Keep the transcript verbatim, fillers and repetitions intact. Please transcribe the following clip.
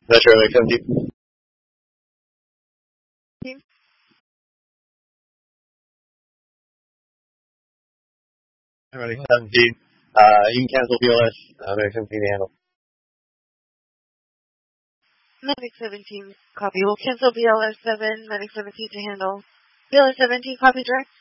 Metro Medic seventeen. Medic seventeen. Uh, you can cancel B L S. Uh, Medic seventeen to handle. Medic seventeen, copy. We'll cancel B L S seven, Medic seventeen to handle. B L S seventeen, copy direct.